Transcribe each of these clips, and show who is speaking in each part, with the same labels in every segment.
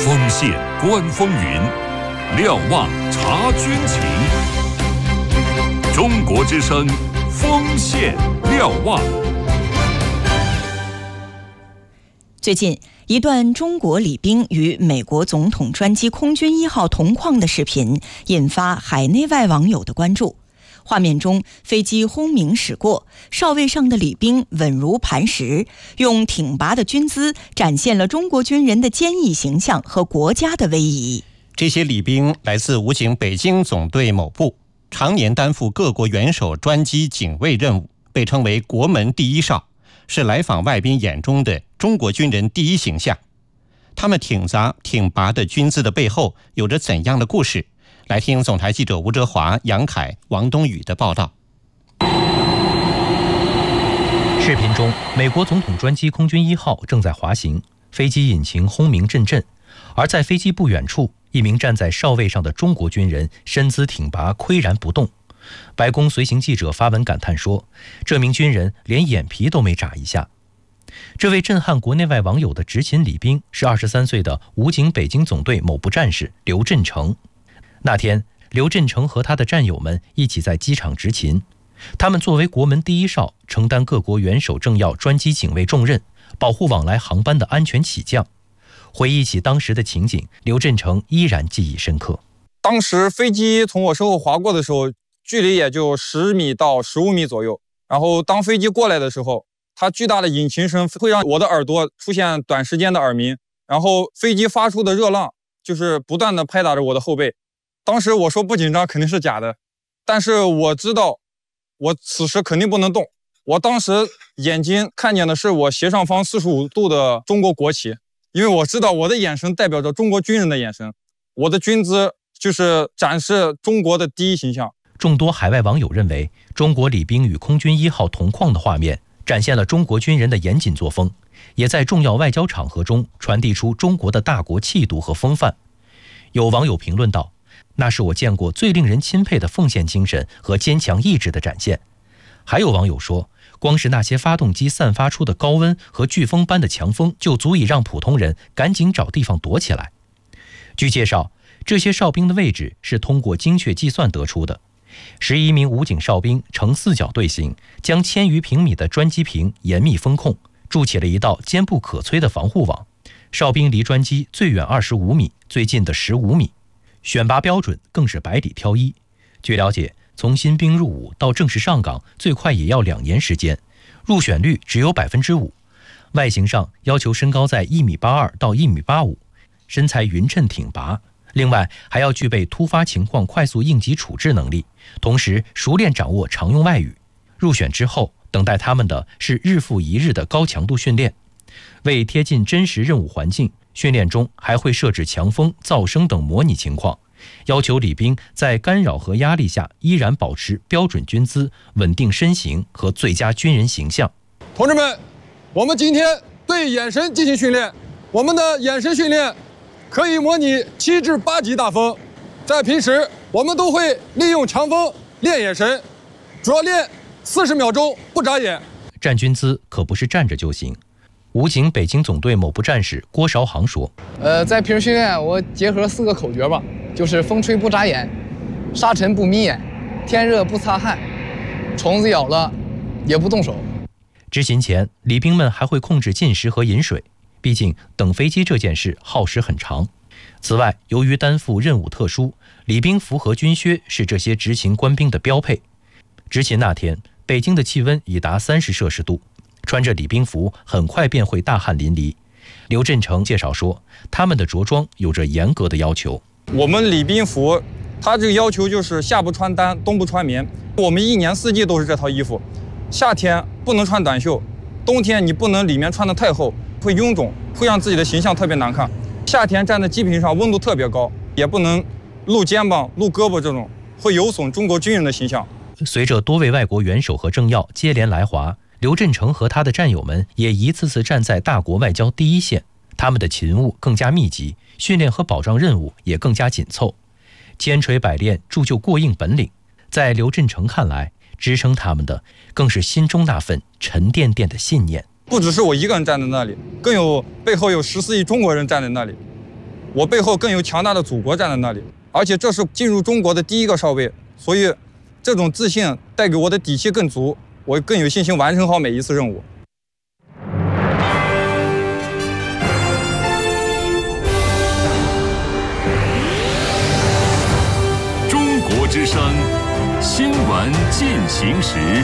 Speaker 1: 锋线观风云，瞭望察军情。中国之声，锋线瞭望。
Speaker 2: 最近，一段中国礼兵与美国总统专机空军1号同框的视频引发海内外网友的关注。画面中，飞机轰鸣驶过，哨位上的礼兵稳如磐石，用挺拔的军姿展现了中国军人的坚毅形象和国家的威仪。
Speaker 3: 这些礼兵来自武警北京总队某部，常年担负各国元首专机警卫任务，被称为国门第一哨，是来访外宾眼中的中国军人第一形象。他们挺拔的军姿的背后有着怎样的故事？来听总台记者吴哲华、杨凯、王东宇的报道。
Speaker 4: 视频中，美国总统专机空军1号正在滑行，飞机引擎轰鸣阵阵，而在飞机不远处，一名站在哨位上的中国军人身姿挺拔，岿然不动。白宫随行记者发文感叹说，这名军人连眼皮都没眨一下。这位震撼国内外网友的执勤礼兵是23岁的武警北京总队某部战士刘振成。那天，刘振成和他的战友们一起在机场执勤，他们作为国门第一哨，承担各国元首政要专机警卫重任，保护往来航班的安全起降。回忆起当时的情景，刘振成依然记忆深刻。
Speaker 5: 当时飞机从我身后划过的时候，距离也就10米到15米左右。然后当飞机过来的时候，它巨大的引擎声会让我的耳朵出现短时间的耳鸣，然后飞机发出的热浪就是不断的拍打着我的后背。当时我说不紧张肯定是假的，但是我知道我此时肯定不能动。我当时眼睛看见的是我斜上方45度的中国国旗，因为我知道我的眼神代表着中国军人的眼神，我的军姿就是展示中国的第一形象。
Speaker 4: 众多海外网友认为，中国礼兵与空军1号同框的画面展现了中国军人的严谨作风，也在重要外交场合中传递出中国的大国气度和风范。有网友评论道，那是我见过最令人钦佩的奉献精神和坚强意志的展现。还有网友说，光是那些发动机散发出的高温和飓风般的强风就足以让普通人赶紧找地方躲起来。据介绍，这些哨兵的位置是通过精确计算得出的。11名武警哨兵呈4角队形，将1000余平米的专机坪严密封控，筑起了一道坚不可摧的防护网。哨兵离专机最远25米，最近的15米。选拔标准更是百里挑一。据了解，从新兵入伍到正式上岗，最快也要2年时间，入选率只有5%。外形上要求身高在1.82米到1.85米，身材匀称挺拔。另外还要具备突发情况快速应急处置能力，同时熟练掌握常用外语。入选之后，等待他们的是日复一日的高强度训练。为贴近真实任务环境，训练中还会设置强风、噪声等模拟情况，要求礼兵在干扰和压力下依然保持标准军姿、稳定身形和最佳军人形象。
Speaker 6: 同志们，我们今天对眼神进行训练。我们的眼神训练可以模拟7至8级大风。在平时，我们都会利用强风练眼神，主要练40秒钟不眨眼。
Speaker 4: 站军姿可不是站着就行。武警北京总队某部战士郭韶航说，
Speaker 7: 在平时训练我结合4个口诀吧，就是风吹不眨眼，沙尘不眯眼，天热不擦汗，虫子咬了也不动手。
Speaker 4: 执勤前，礼兵们还会控制进食和饮水，毕竟等飞机这件事耗时很长。此外，由于担负任务特殊，礼兵服和军靴是这些执勤官兵的标配。执勤那天，北京的气温已达30摄氏度，穿着礼兵服很快便会大汗淋漓。刘振成介绍说，他们的着装有着严格的要求。
Speaker 5: 我们礼兵服，它这个要求就是夏不穿单，冬不穿棉。我们1年4季都是这套衣服，夏天不能穿短袖，冬天你不能里面穿得太厚，会臃肿，会让自己的形象特别难看。夏天站在机坪上温度特别高，也不能露肩膀、露胳膊，这种会有损中国军人的形象。
Speaker 4: 随着多位外国元首和政要接连来华，刘振成和他的战友们也一次次站在大国外交第一线，他们的勤务更加密集，训练和保障任务也更加紧凑，千锤百炼铸就过硬本领。在刘振成看来，支撑他们的更是心中那份沉甸甸的信念。
Speaker 5: 不只是我一个人站在那里，更有背后有14亿中国人站在那里。 我背后更有强大的祖国站在那里，而且这是进入中国的第一个哨位，所以这种自信带给我的底气更足，我更有信心完成好每一次任务。
Speaker 1: 中国之声新闻进行时。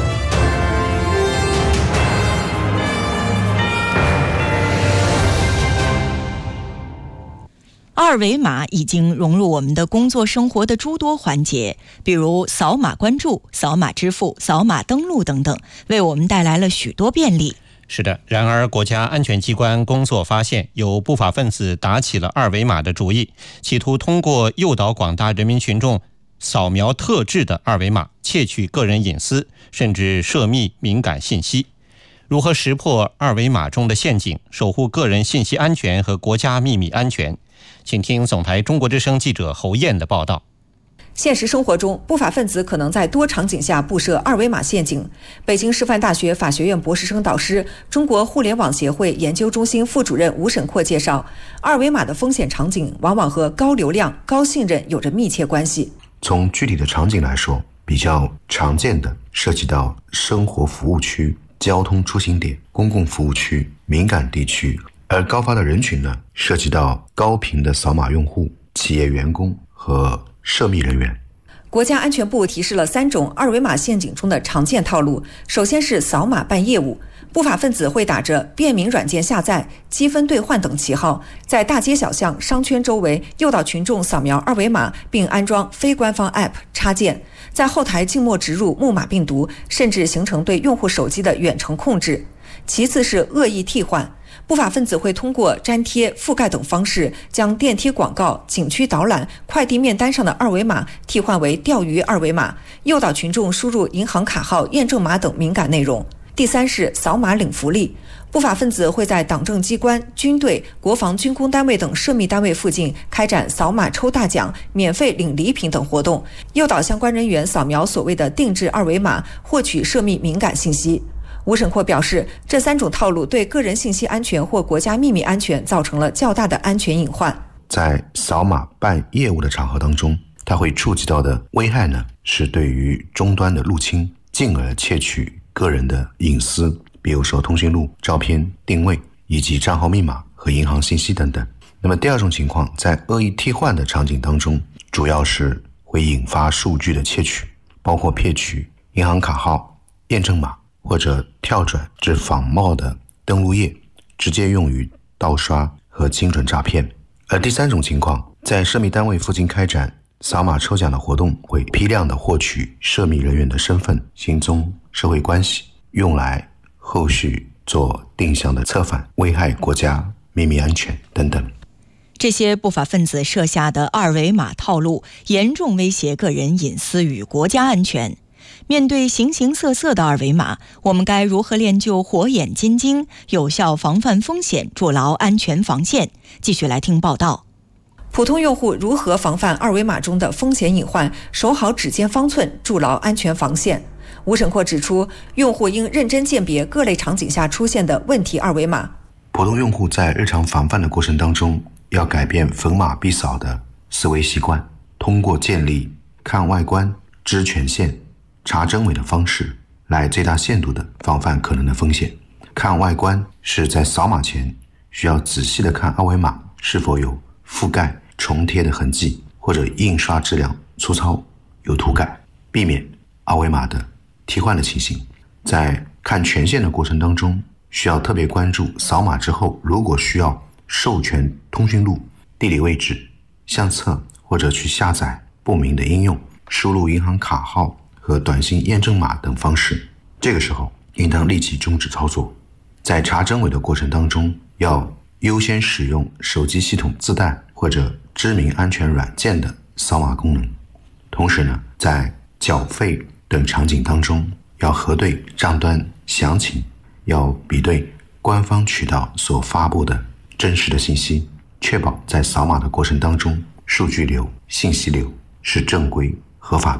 Speaker 2: 二维码已经融入我们的工作生活的诸多环节，比如扫码关注、扫码支付、扫码登录等等，为我们带来了许多便利。
Speaker 3: 是的，然而国家安全机关工作发现，有不法分子打起了二维码的主意，企图通过诱导广大人民群众扫描特制的二维码，窃取个人隐私，甚至涉密敏感信息。如何识破二维码中的陷阱，守护个人信息安全和国家秘密安全？请听总台中国之声记者侯燕的报道。
Speaker 8: 现实生活中，不法分子可能在多场景下布设二维码陷阱。北京师范大学法学院博士生导师、中国互联网协会研究中心副主任吴沈阔介绍，二维码的风险场景往往和高流量、高信任有着密切关系。
Speaker 9: 从具体的场景来说，比较常见的涉及到生活服务区、交通出行点、公共服务区、敏感地区。而高发的人群呢，涉及到高频的扫码用户、企业员工和涉密人员。
Speaker 8: 国家安全部提示了3种二维码陷阱中的常见套路。首先是扫码办业务，不法分子会打着便民软件下载、积分兑换等旗号，在大街小巷、商圈周围诱导群众扫描二维码，并安装非官方 App 插件，在后台静默植入木马病毒，甚至形成对用户手机的远程控制。其次是恶意替换，不法分子会通过粘贴、覆盖等方式，将电梯广告、景区导览、快递面单上的二维码替换为钓鱼二维码，诱导群众输入银行卡号、验证码等敏感内容。第三是扫码领福利，不法分子会在党政机关、军队、国防军工单位等涉密单位附近开展扫码抽大奖、免费领礼品等活动，诱导相关人员扫描所谓的定制二维码，获取涉密敏感信息。吴沈阔表示，这3种套路对个人信息安全或国家秘密安全造成了较大的安全隐患。
Speaker 9: 在扫码办业务的场合当中，它会触及到的危害呢，是对于终端的入侵，进而窃取个人的隐私，比如说通讯录、照片、定位以及账号密码和银行信息等等。那么第二种情况，在恶意替换的场景当中，主要是会引发数据的窃取，包括骗取银行卡号、验证码，或者跳转至仿冒的登录页，直接用于盗刷和精准诈骗。而第三种情况，在涉密单位附近开展扫码抽奖的活动，会批量的获取涉密人员的身份、行踪、社会关系，用来后续做定向的策反，危害国家秘密安全等等。
Speaker 2: 这些不法分子设下的二维码套路，严重威胁个人隐私与国家安全。面对形形色色的二维码，我们该如何练就火眼金睛，有效防范风险，筑牢安全防线？继续来听报道。
Speaker 8: 普通用户如何防范二维码中的风险隐患，守好指尖方寸，筑牢安全防线？吴沈阔指出，用户应认真鉴别各类场景下出现的问题二维码。
Speaker 9: 普通用户在日常防范的过程当中，要改变逢码必扫的思维习惯，通过建立看外观、知权限、查真伪的方式，来最大限度的防范可能的风险。看外观是在扫码前需要仔细的看二维码是否有覆盖、重贴的痕迹，或者印刷质量粗糙、有涂改，避免二维码的替换的情形。在看权限的过程当中，需要特别关注扫码之后，如果需要授权通讯录、地理位置、相册或者去下载不明的应用，输入银行卡号和短信验证码等方式，这个时候应当立即终止操作。在查真伪的过程当中，要优先使用手机系统自带或者知名安全软件的扫码功能。同时呢，在缴费等场景当中，要核对账单详情，要比对官方渠道所发布的真实的信息，确保在扫码的过程当中，数据流、信息流是正规合法的。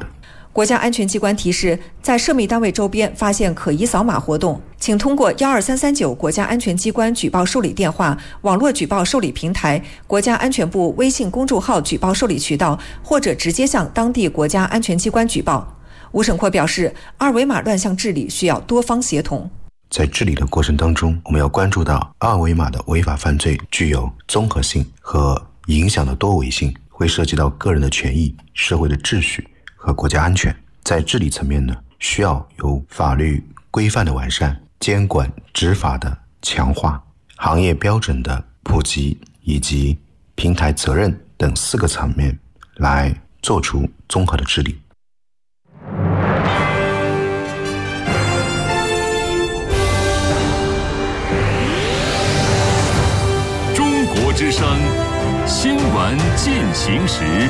Speaker 8: 国家安全机关提示，在涉密单位周边发现可疑扫码活动，请通过12339国家安全机关举报受理电话、网络举报受理平台、国家安全部微信公众号举报受理渠道，或者直接向当地国家安全机关举报。吴省阔表示，二维码乱象治理需要多方协同。
Speaker 9: 在治理的过程当中，我们要关注到二维码的违法犯罪具有综合性和影响的多维性，会涉及到个人的权益、社会的秩序和国家安全。在治理层面呢，需要有法律规范的完善、监管执法的强化、行业标准的普及以及平台责任等4个层面来做出综合的治理。
Speaker 1: 中国之声新闻进行时。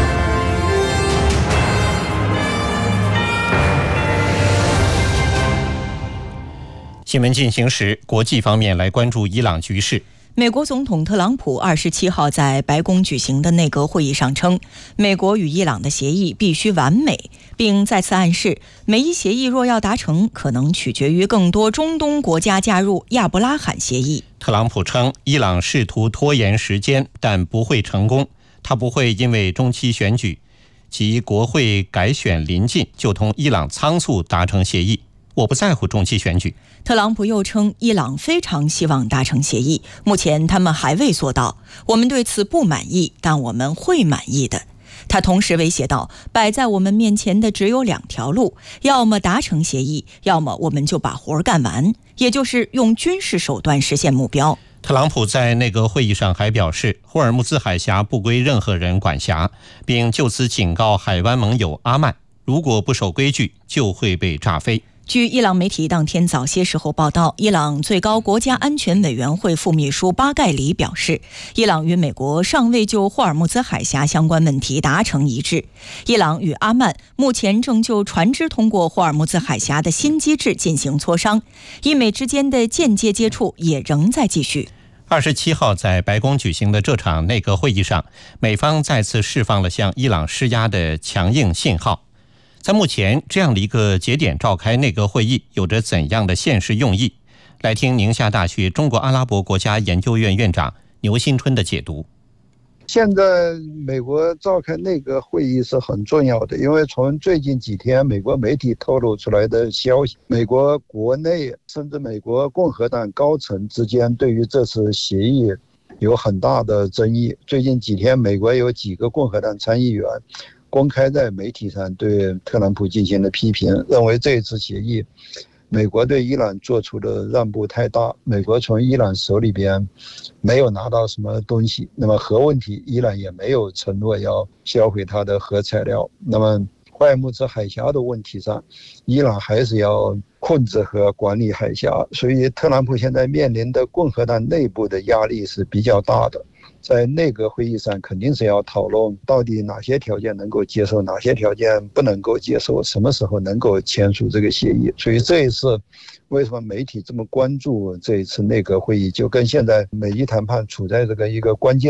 Speaker 3: 新闻进行时，国际方面来关注伊朗局势。
Speaker 2: 美国总统特朗普27号在白宫举行的内阁会议上称，美国与伊朗的协议必须完美，并再次暗示，美伊协议若要达成，可能取决于更多中东国家加入亚伯拉罕协议。
Speaker 3: 特朗普称，伊朗试图拖延时间，但不会成功。他不会因为中期选举及国会改选临近，就同伊朗仓促达成协议。我不在乎中期选举。
Speaker 2: 特朗普又称，伊朗非常希望达成协议，目前他们还未做到，我们对此不满意，但我们会满意的。他同时威胁道，摆在我们面前的只有2条路，要么达成协议，要么我们就把活干完，也就是用军事手段实现目标。
Speaker 3: 特朗普在内阁会议上还表示，霍尔木兹海峡不归任何人管辖，并就此警告海湾盟友阿曼，如果不守规矩，就会被炸飞。
Speaker 2: 据伊朗媒体当天早些时候报道，伊朗最高国家安全委员会副秘书巴盖里表示，伊朗与美国尚未就霍尔木兹海峡相关问题达成一致。伊朗与阿曼目前正就船只通过霍尔木兹海峡的新机制进行磋商，伊美之间的间接接触也仍在继续。
Speaker 3: 27号在白宫举行的这场内阁会议上，美方再次释放了向伊朗施压的强硬信号。在目前这样的一个节点召开内阁会议，有着怎样的现实用意？来听宁夏大学中国阿拉伯国家研究院院长牛新春的解读。
Speaker 10: 现在美国召开内阁会议是很重要的，因为从最近几天美国媒体透露出来的消息，美国国内甚至美国共和党高层之间对于这次协议有很大的争议。最近几天美国有几个共和党参议员公开在媒体上对特朗普进行了批评，认为这次协议美国对伊朗做出的让步太大，美国从伊朗手里边没有拿到什么东西，那么核问题伊朗也没有承诺要销毁它的核材料，那么霍尔木兹海峡的问题上，伊朗还是要控制和管理海峡，所以特朗普现在面临的共和党内部的压力是比较大的。在内阁会议上肯定是要讨论到底哪些条件能够接受，哪些条件不能够接受，什么时候能够签署这个协议。所以这一次为什么媒体这么关注这一次内阁会议，就跟现在美伊谈判处在这个一个关键